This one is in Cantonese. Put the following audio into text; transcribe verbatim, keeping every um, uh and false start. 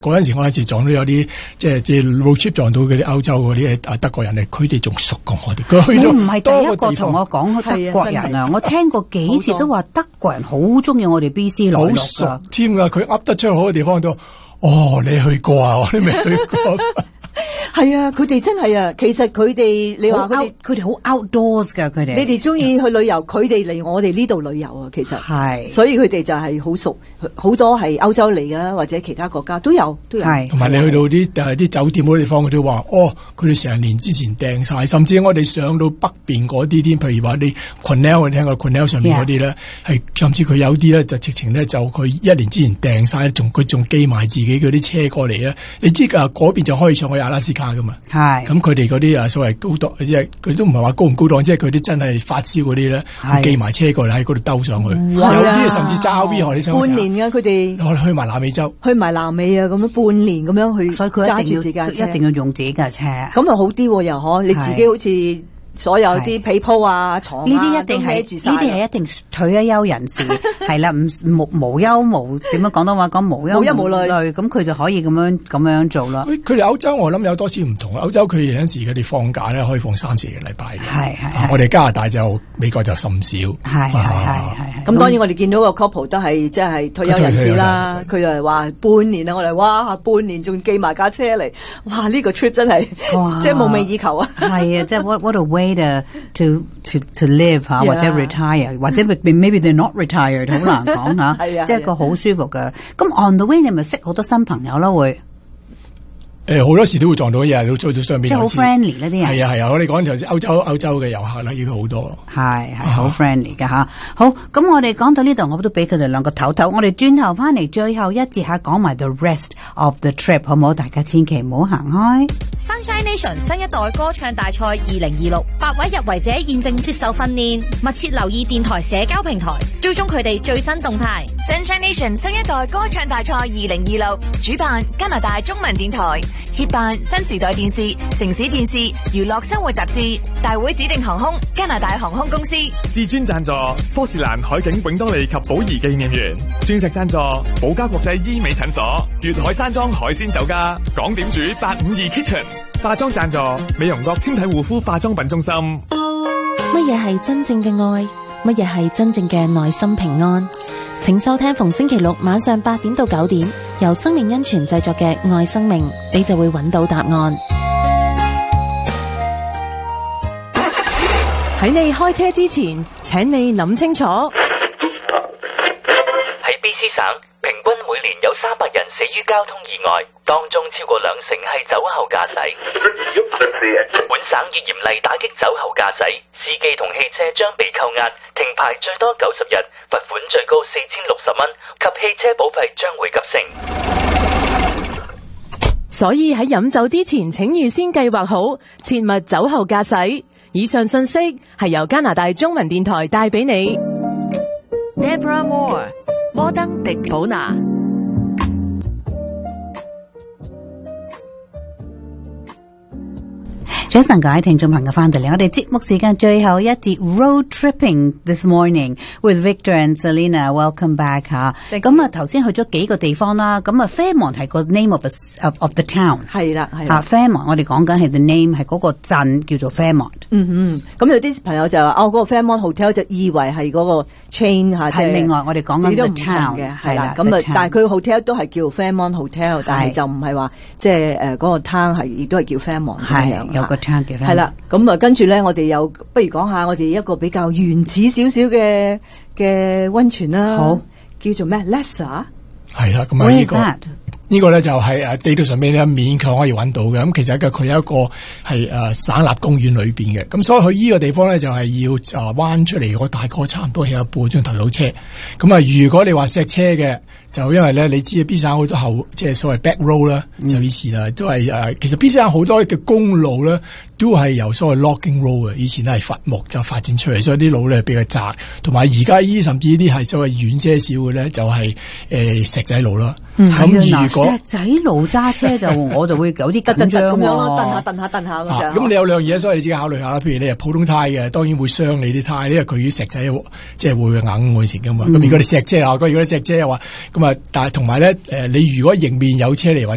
嗰陣時我有時撞到有啲即係即係 road trip 撞到嗰啲歐洲嗰啲啊德國人咧，佢哋仲熟過我哋。佢去咗你唔係第一個同我講德國人啊，我聽過幾次都話德國人好中意我哋 B C 來好落熟添㗎，佢噏得出好嘅地方都，哦，你去過啊，我都未去過。 係啊，佢哋真係啊，其實佢哋你話佢哋佢哋好 outdoors 噶，佢哋你哋中意去旅遊，佢哋嚟我哋呢度旅遊啊，其實係， 所以佢哋就係好熟，好多係歐洲嚟噶，或者其他國家都有都有。 同埋你去到啲誒啲酒店嗰啲地方，佢哋話哦，佢哋成年之前訂晒，甚至我哋上到北邊嗰啲添，譬如話你 Cornell 你聽過 Cornell 上面嗰啲咧，係、yeah. 甚至佢有啲咧就直情咧就佢一年之前訂晒，仲佢仲寄埋自己嗰啲車過嚟咧。你知啊，嗰邊就可以上去阿拉斯加噶嘛？係咁，佢哋嗰啲啊所謂高檔，即係佢都唔係話高唔高檔，即係佢啲真係發燒嗰啲咧，寄埋車過嚟喺嗰度兜上去。有啲甚至揸 V 荷，你想半年噶佢哋， 我哋去埋南美洲， 去埋南美啊，咁樣半年咁樣去， 所以佢一定要一定要用自己架車， 咁又好啲又可，你自己好似。所有啲被鋪啊、床啊， 呢啲一定係呢啲係一定退咗休人士係啦，唔無無憂無點樣講到話講無憂無慮，咁佢就可以咁樣咁樣做啦。 佢哋歐洲我諗有多少唔同，歐洲佢哋有陣時佢哋放假咧可以放三四個禮拜嘅，係係。我哋加拿大就美國就甚少，係係係。咁當然我哋見到個 couple 都係即係退休人士啦，佢又係話半年啊，我哋哇半年仲寄埋架車嚟，哇呢個 trip 真係即係夢寐以求啊！ 係啊，即係 what what a way to to to live 吓，或者 retire， 或者 maybe they're not retired， 好難講吓，即係一個好舒服嘅。咁 on the way 你咪識好多新朋友啦，會誒好多時都會撞到嘢，都追到上邊。 即係好 friendly 呢啲人。 係啊係啊，我哋講頭先歐洲歐洲嘅遊客啦，已經好多。 係係好 friendly 嘅吓。好，咁我哋講到呢度，我都俾佢哋兩個唞唞。我哋轉頭翻嚟最後一節下講埋 the rest of the trip， 好唔好？大家千祈唔好行開。 Sunshine Nation 新一代歌唱大賽二零二六，八位入圍者現正接受訓練，密切留意電台社交平台，追蹤佢哋最新動態。 Sunshine Nation 新一代歌唱大賽二零二六，主辦加拿大中文電台，協辦新時代電視、城市電視、娛樂生活雜誌，大會指定航空加拿大航空公司， 至尊贊助科士蘭海景永多利及寶儀紀念園，鑽石贊助寶家國際醫美診所，粵海山莊海鮮酒家，港點煮八五二 Kitchen， 化妝贊助美容閣纖體護膚化妝品中心。 乜嘢係真正嘅愛？乜嘢係真正嘅內心平安？請收聽逢星期六晚上八點到九點，由生命恩泉製作嘅《愛生命》，你就會揾到答案。 喺你開車之前，請你諗清楚。 喺 B C 省，平均每年有三百人死於交通意外，當中超過兩成係酒後駕駛。本省已嚴厲打擊酒後駕駛，司機同汽車將被扣押，停牌最多九十日，罰款最高四千六十蚊，及汽車保費將會急升。 所以喺飲酒之前，請預先計劃好，切勿酒後駕駛。以上信息係由加拿大中文電台帶俾你。 Deborah Moore， 摩登迪普拿。 早晨，各位聽眾朋友翻到嚟，我哋節目時間最後一節 road tripping this morning with Victor and Selena。Welcome back 吓。咁啊，頭先去咗幾個地方啦。咁啊 ，Fairmont 係個 name of a, of of the town。 係啦，係啦。 Fairmont 我哋講緊係 the name 係嗰個鎮叫做 Fairmont。 嗯嗯。咁有啲朋友就話哦，嗰、那個 Fairmont Hotel 就以為係嗰個 chain 吓， 係另外我哋講緊 the town 嘅，係啦。咁啊，但係佢 hotel 都係叫 Fairmont Hotel， 但係就唔係話即係誒嗰個 town 係亦都係叫 Fairmont。 係有個。 係啦，咁啊，跟住咧，我哋又不如講下我哋一個比較原始少少嘅嘅溫泉啦。好，叫做咩 ？Lessa 係啦，咁啊呢個呢個咧就係誒地圖上面咧勉強可以揾到嘅。咁其實嘅佢有一個係誒、呃、省立公園裏邊嘅。咁所以佢呢個地方咧就係要誒彎出嚟，我大概差唔多起有半鐘頭到車。咁啊，如果你話錫車嘅。就因為咧，你知 B 省好多後即係所謂 back road 啦、嗯，就以前啊都係誒，其實 B 省好多嘅公路咧都係由所謂 logging road 嘅，以前都係伐木就發展出嚟，所以啲路咧比較窄，同埋而家依甚至呢啲係所謂遠些少嘅咧，就係、是、誒、呃、石仔路啦。咁、嗯、如果石仔路揸車就我就會有啲緊張咁樣咯，蹬下蹬下蹬下咁樣。 咁你有兩樣嘢，所以你自己考慮下啦。譬如你係普通胎嘅，當然會傷你啲胎，因為佢啲石仔即係會硬嗰時噶嘛。咁、嗯、如果你石車啊，如果你石車又話咁啊，但係同埋咧誒，你如果迎面有車嚟話。